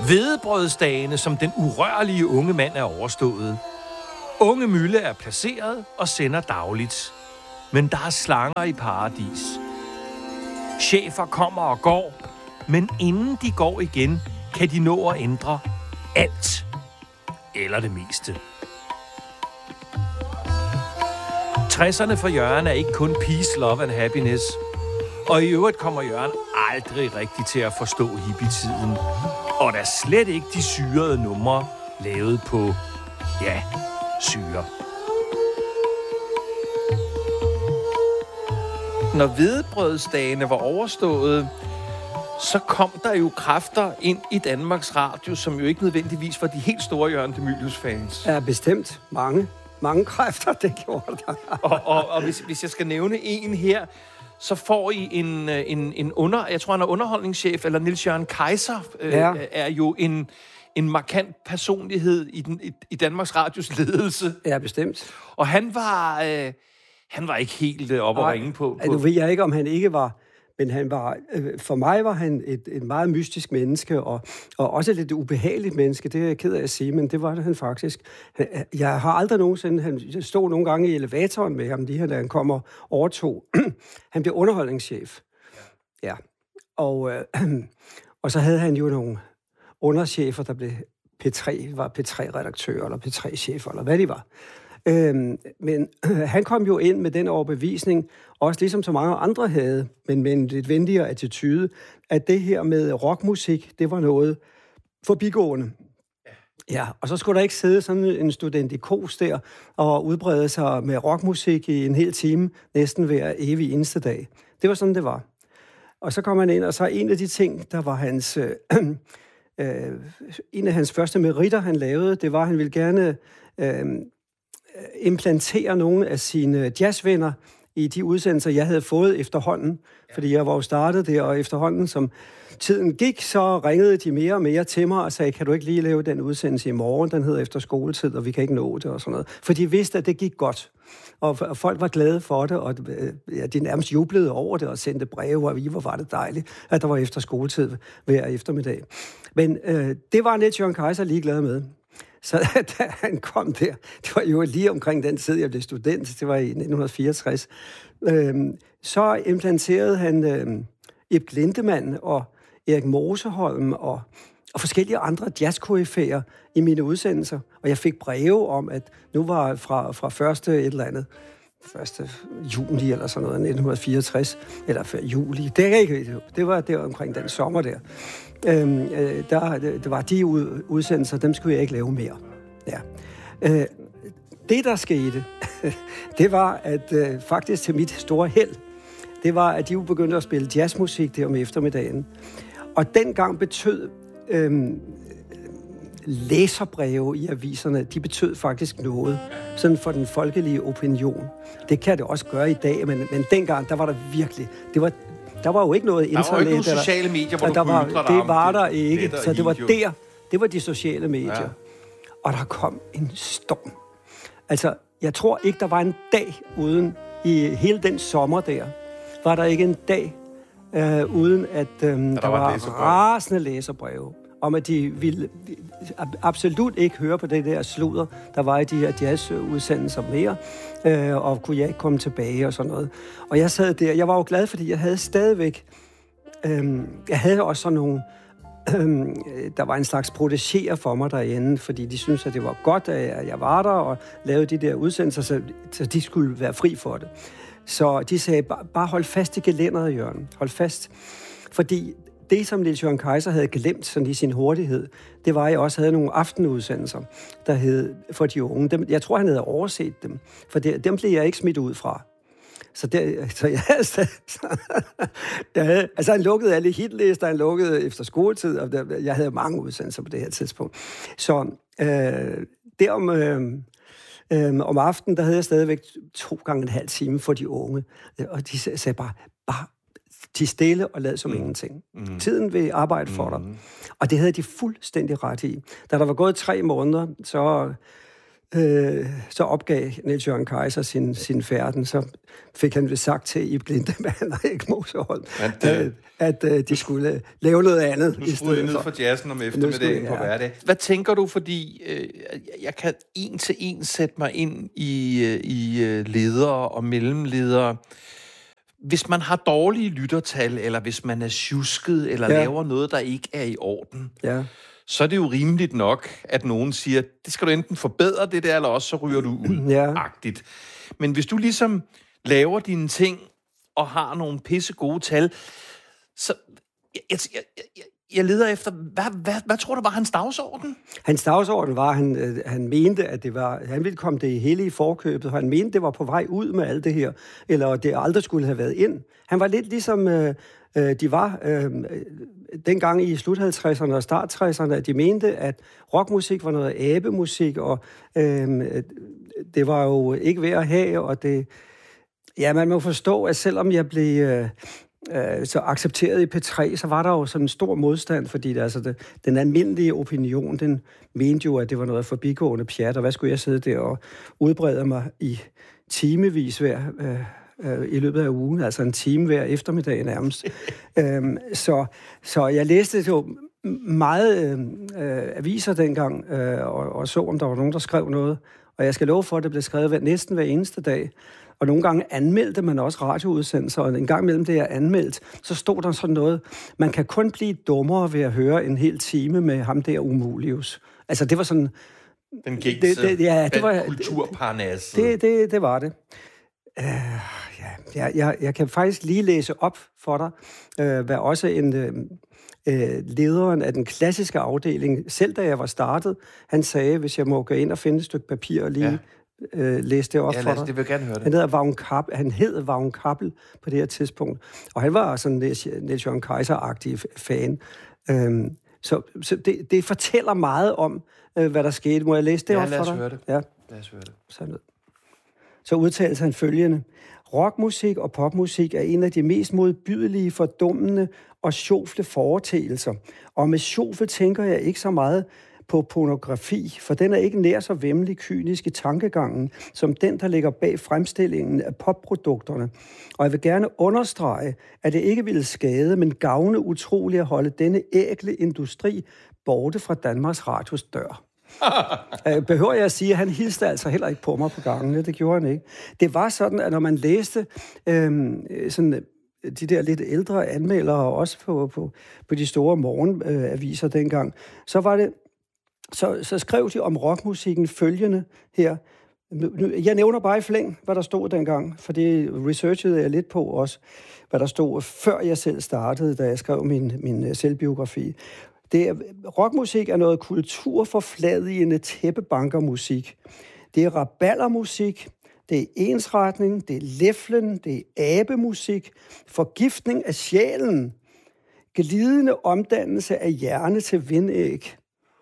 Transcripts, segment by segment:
Hvedebrødsdagene som den urørlige unge mand er overstået. Unge Mølle er placeret og sender dagligt. Men der er slanger i paradis. Chefer kommer og går, men inden de går igen, kan de nå at ændre alt. Eller det meste. 60'erne for Jørgen er ikke kun peace, love and happiness. Og i øvrigt kommer Jørgen aldrig rigtig til at forstå hippietiden. Og der er slet ikke de syrede numre lavet på, ja, syre. Når hvedebrødsdagene var overstået, så kom der jo kræfter ind i Danmarks Radio, som jo ikke nødvendigvis var de helt store Jørgen de Mylius-fans. Ja, bestemt. Mange kræfter, det gjorde der. og hvis jeg skal nævne en her, så får I jeg tror han er underholdningschef, eller Niels Jørgen Kaiser, er jo en markant personlighed i Danmarks Radios ledelse. Ja, bestemt. Og han var ikke helt oppe at ringe på. Nu ved jeg ikke, om han ikke var, men han var, for mig var han et meget mystisk menneske, og også et lidt ubehageligt menneske, det er jeg ked af at sige, men det var det han faktisk. Jeg har aldrig nogensinde, han stod nogle gange i elevatoren med ham, da han kom og overtog. Han blev underholdningschef. Ja. Og så havde han jo nogle underchefer, der blev var P3-redaktører, eller P3-chefer, eller hvad de var. Men han kom jo ind med den overbevisning, også ligesom så mange andre havde, men med en lidt venligere attitude, at det her med rockmusik, det var noget forbigående. Ja, og så skulle der ikke sidde sådan en student i kos der og udbrede sig med rockmusik i en hel time, næsten hver evig eneste dag. Det var sådan, det var. Og så kom han ind, og så en af de ting, der var hans... en af hans første meritter, han lavede, det var, at han ville gerne implantere nogle af sine jazzvenner i de udsendelser, jeg havde fået efterhånden. Fordi jeg var jo startet der, og efterhånden, som tiden gik, så ringede de mere og mere til mig og sagde, kan du ikke lige lave den udsendelse i morgen? Den hedder Efter skoletid, og vi kan ikke nå det og sådan noget. For de vidste, at det gik godt. Og folk var glade for det, og de nærmest jublede over det og sendte breve, og hvor var det dejligt, at der var efter skoletid hver eftermiddag. Men det var Niels Jørgen Kaiser ligeglad med. Så da han kom der, det var jo lige omkring den tid, jeg blev student, det var i 1964, så implanterede han Ib Glindemann og Erik Moseholm og forskellige andre jazzkoryfæer i mine udsendelser. Og jeg fik breve om, at nu var fra 1. juni eller sådan noget, 1964, eller juli. Det var der omkring den sommer der. Det var de udsendelser, dem skulle jeg ikke lave mere. Ja. Det, der skete, det var, at faktisk til mit store held, det var, at de jo begyndte at spille jazzmusik der om eftermiddagen. Og dengang betød læserbreve i aviserne, de betød faktisk noget sådan for den folkelige opinion. Det kan det også gøre i dag, men dengang, der var der virkelig... Der var jo ikke noget internet. Der var ikke nogen sociale medier, hvor du kunne ytre dig. Det var der ikke. Så det var de sociale medier. Ja. Og der kom en storm. Altså, jeg tror ikke, der var en dag uden, i hele den sommer der, var der ikke en dag uden, at der var rasende læserbreve. Om at de ville absolut ikke høre på det der sludder, der var i de her jazzudsendelser mere, og kunne jeg ikke komme tilbage og sådan noget. Og jeg sad der, jeg var jo glad, fordi jeg havde stadigvæk, jeg havde også sådan nogle, der var en slags protégéer for mig derinde, fordi de syntes, at det var godt, at jeg var der og lavede de der udsendelser, så de skulle være fri for det. Så de sagde, bare hold fast i gelænderet, Jørgen. Hold fast. Fordi det, som Niels Jørgen Kaiser havde glemt sådan i sin hurtighed, det var, at jeg også havde nogle aftenudsendelser, der hed for de unge. Jeg tror, han havde overset dem, for dem blev jeg ikke smidt ud fra. Så jeg havde, altså han lukkede alle hitlister, han lukkede efter skoletid, og jeg havde mange udsendelser på det her tidspunkt. Så om aftenen, der havde jeg stadigvæk 2 gange en halv time for de unge, og de sagde bare til stille og lad som ingenting. Tiden vil arbejde for dig. Og det havde de fuldstændig ret i. Da der var gået 3 måneder, så så opgav Niels Jørgen Kaiser sin færden, så fik han vist sagt til Ib Glindemann og Erik Moserholm, at de skulle lave noget andet. Nu skruede I ned for jazzen om eftermiddagen på hverdag. Hvad tænker du, fordi jeg kan en til en sætte mig ind i ledere og mellemledere. Hvis man har dårlige lyttertal, eller hvis man er sjusket, eller laver noget, der ikke er i orden, så er det jo rimeligt nok, at nogen siger, det skal du enten forbedre det der, eller også så ryger du ud-agtigt. Men hvis du ligesom laver dine ting, og har nogle pisse gode tal, så jeg leder efter, hvad tror du var hans dagsorden? Hans dagsorden var, han mente, at det var, han ville komme det hele i forkøbet, og han mente, det var på vej ud med alt det her, eller det aldrig skulle have været ind. Han var lidt ligesom de var dengang i slut 50'erne og start 60'erne, at de mente, at rockmusik var noget abemusik, og det var jo ikke værd at have, og det... Ja, man må forstå, at selvom jeg blev så accepteret i P3, så var der jo sådan en stor modstand, fordi den almindelige opinion, den mente jo, at det var noget forbigående pjat, og hvad skulle jeg sidde der og udbrede mig i timevis i løbet af ugen, altså en time hver eftermiddag nærmest. Så jeg læste jo meget aviser dengang, og så, om der var nogen, der skrev noget, og jeg skal love for, at det blev skrevet næsten hver eneste dag. Og nogle gange anmeldte man også radioudsendelser, og en gang imellem det er anmeldt, så stod der sådan noget, man kan kun blive dummere ved at høre en hel time med ham der Umulius. Altså, det var sådan... Den gængse det var kulturparnasset. Det var det. Jeg kan faktisk lige læse op for dig, hvad også lederen af den klassiske afdeling, selv da jeg var startet, han sagde, hvis jeg må gå ind og finde et stykke papir og lige... læste det op for dig. Det vil gerne høre det. Han hed Vagn Kappel på det her tidspunkt, og han var sådan Niels Jørgen Kaiser-agtig fan. Så det fortæller meget om, hvad der skete. Må jeg læse det op for dig? Ja, lad os høre det. Ja, lad os høre det. Så udtalte han følgende: rockmusik og popmusik er en af de mest modbydelige, fordummende og sjofle foreteelser. Og med sjofle tænker jeg ikke så meget på pornografi, for den er ikke nær så væmmelig kynisk i tankegangen, som den, der ligger bag fremstillingen af popprodukterne. Og jeg vil gerne understrege, at det ikke ville skade, men gavne utroligt at holde denne ækle industri borte fra Danmarks Radios dør. Behøver jeg at sige, at han hilste altså heller ikke på mig på gangene. Det gjorde han ikke. Det var sådan, at når man læste sådan de der lidt ældre anmeldere, også på de store morgenaviser dengang, så var det så skrev de om rockmusikken følgende her. Jeg nævner bare i flæng, hvad der stod dengang, for det researchede jeg lidt på også, hvad der stod, før jeg selv startede, da jeg skrev min selvbiografi. Rockmusik er noget kulturforfladigende tæppebankermusik. Det er rabaldermusik, det er ensretning, det er læflen, det er abemusik, forgiftning af sjælen, glidende omdannelse af hjerne til vindæg.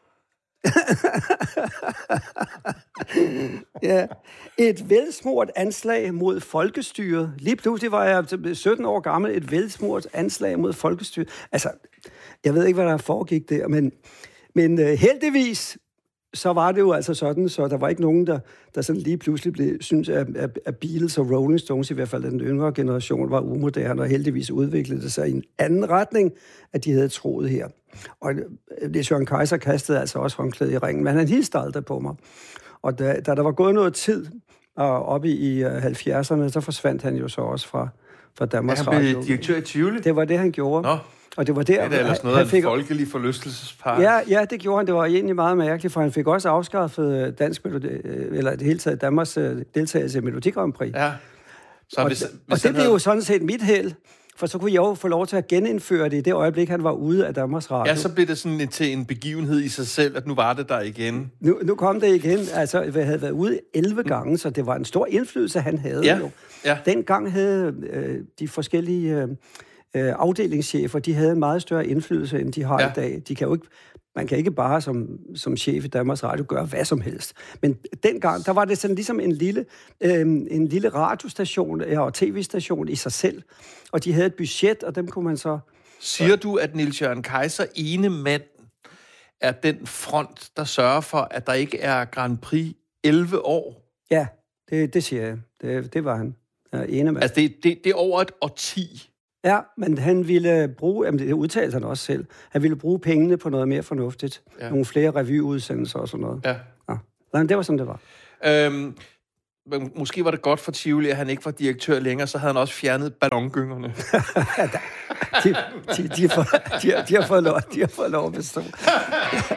Ja. Et velsmurt anslag mod folkestyret. Lige pludselig var jeg 17 år gammel. Et velsmurt anslag mod folkestyret. Altså, jeg ved ikke, hvad der foregik der, men heldigvis så var det jo altså sådan, så der var ikke nogen, der sådan lige pludselig synes, at Beatles og Rolling Stones, i hvert fald den yngre generation, var umoderne, og heldigvis udviklede det sig i en anden retning, at de havde troet her. Og Niels Jørgen Kaiser kastede altså også håndklædet i ringen, men han hilste aldrig på mig. Og da der var gået noget tid, og oppe i 70'erne, så forsvandt han jo så også fra Danmarks Radio. Han blev direktør i Tivoli? Det var det, han gjorde. Nå. Og det var der, det er ellers noget af en folkelig forlystelsespark. Ja, det gjorde han. Det var egentlig meget mærkeligt, for han fik også afskaffet det hele taget Danmarks deltagelse i Melodi Grand Prix. Ja. Så hvis det blev jo sådan set mit held, for så kunne jeg jo få lov til at genindføre det i det øjeblik, han var ude af Danmarks Radio. Ja, så blev det sådan til en begivenhed i sig selv, at nu var det der igen. Nu kom det igen. Altså, jeg havde været ude 11 gange, så det var en stor indflydelse, han havde jo. Ja. Dengang havde de forskellige afdelingschefer, de havde en meget større indflydelse, end de har i dag. De kan jo ikke, man kan ikke bare som chef i Danmarks Radio gøre hvad som helst. Men dengang, der var det sådan ligesom en lille radiostation og tv-station i sig selv, og de havde et budget, og dem kunne man så... Siger du, at Niels Jørgen Kaiser ene mand er den front, der sørger for, at der ikke er Grand Prix 11 år? Ja, det siger jeg. Det var han. Enemand. Altså, det er over et årti. Ja, men han ville bruge, det udtalte han også selv, han ville bruge pengene på noget mere fornuftigt. Ja. Nogle flere revyudsendelser og sådan noget. Ja. Men det var sådan, det var. Måske var det godt for Tivoli, at han ikke var direktør længere, så havde han også fjernet ballongyngerne. De har fået lov at bestå.